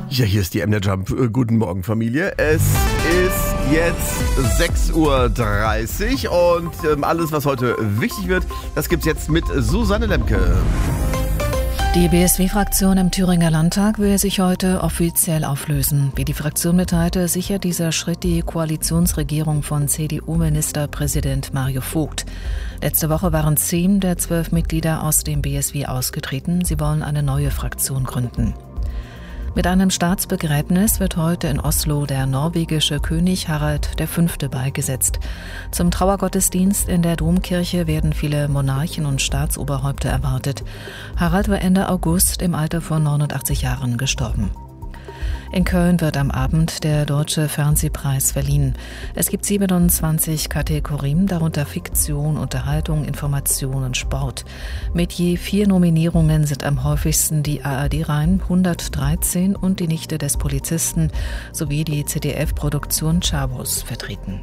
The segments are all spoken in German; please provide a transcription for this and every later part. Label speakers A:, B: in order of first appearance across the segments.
A: Ja, hier ist die MDR Jump. Guten Morgen, Familie. Es ist jetzt 6:30 Uhr und alles, was heute wichtig wird, das gibt's jetzt mit Susanne Lemke.
B: Die BSW-Fraktion im Thüringer Landtag will sich heute offiziell auflösen. Wie die Fraktion mitteilte, sichert dieser Schritt die Koalitionsregierung von CDU-Ministerpräsident Mario Vogt. Letzte Woche waren 10 der 12 Mitglieder aus dem BSW ausgetreten. Sie wollen eine neue Fraktion gründen. Mit einem Staatsbegräbnis wird heute in Oslo der norwegische König Harald V. beigesetzt. Zum Trauergottesdienst in der Domkirche werden viele Monarchen und Staatsoberhäupter erwartet. Harald war Ende August im Alter von 89 Jahren gestorben. In Köln wird am Abend der Deutsche Fernsehpreis verliehen. Es gibt 27 Kategorien, darunter Fiktion, Unterhaltung, Information und Sport. Mit je 4 Nominierungen sind am häufigsten die ARD-Reihen 113 und die Nichte des Polizisten sowie die ZDF-Produktion Chavos vertreten.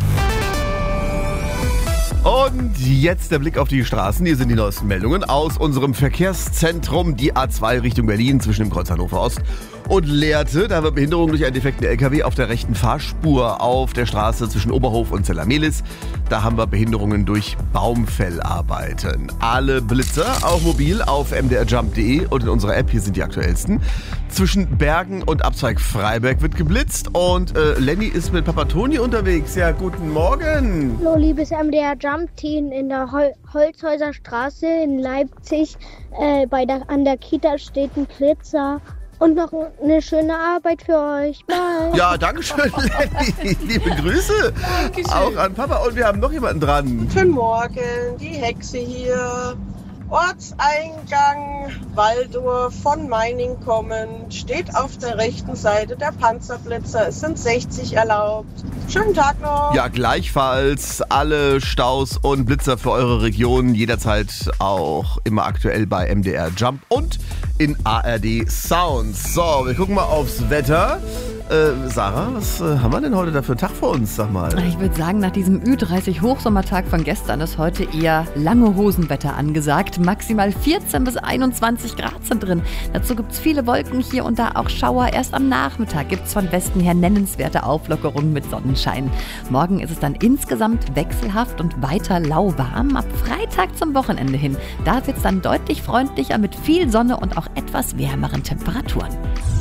A: Und jetzt der Blick auf die Straßen. Hier sind die neuesten Meldungen aus unserem Verkehrszentrum. Die A2 Richtung Berlin zwischen dem Kreuz Hannover Ost und Lehrte. Da haben wir Behinderung durch einen defekten LKW auf der rechten Fahrspur auf der Straße zwischen Oberhof und Zellermelis. Da haben wir Behinderungen durch Baumfellarbeiten. Alle Blitzer, auch mobil, auf mdrjump.de und in unserer App. Hier sind die aktuellsten. Zwischen Bergen und Abzweig Freiberg wird geblitzt und Lenny ist mit Papa Toni unterwegs. Ja, guten Morgen.
C: Hallo, liebes MDR-Jump-Team in der Holzhäuser Straße in Leipzig. An der Kita steht ein Blitzer. Und noch eine schöne Arbeit für euch. Bye.
A: Ja, danke schön, Lenny. Liebe Grüße.
D: Dankeschön.
A: Auch an Papa. Und wir haben noch jemanden dran.
D: Guten Morgen, die Hexe hier. Ortseingang Walldorf von Meining kommend. Steht auf der rechten Seite der Panzerblitzer. Es sind 60 erlaubt. Schönen Tag noch.
A: Ja, gleichfalls alle Staus und Blitzer für eure Region. Jederzeit auch immer aktuell bei MDR Jump und in ARD Sounds. So, wir gucken mal aufs Wetter. Sarah, was haben wir denn heute da für einen Tag vor uns, sag mal?
E: Ich würde sagen, nach diesem Ü30 Hochsommertag von gestern ist heute eher lange Hosenwetter angesagt. Maximal 14 bis 21 Grad sind drin. Dazu gibt es viele Wolken, hier und da auch Schauer. Erst am Nachmittag gibt es von Westen her nennenswerte Auflockerungen mit Sonnenschein. Morgen ist es dann insgesamt wechselhaft und weiter lauwarm. Ab Freitag zum Wochenende hin, da wird es dann deutlich freundlicher mit viel Sonne und auch etwas wärmeren Temperaturen.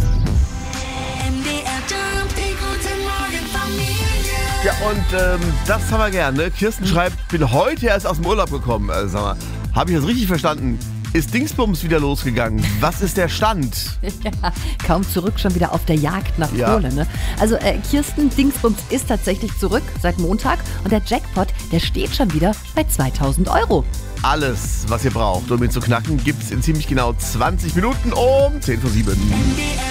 A: Ja, und das haben wir gerne. Kirsten schreibt, bin heute erst aus dem Urlaub gekommen. Sag mal, habe ich das richtig verstanden? Ist Dingsbums wieder losgegangen? Was ist der Stand?
E: Ja, kaum zurück, schon wieder auf der Jagd nach Kohle. Ne? Also Kirsten, Dingsbums ist tatsächlich zurück seit Montag und der Jackpot, der steht schon wieder bei 2.000 €.
A: Alles, was ihr braucht, um ihn zu knacken, gibt's in ziemlich genau 20 Minuten um 10:07 Uhr.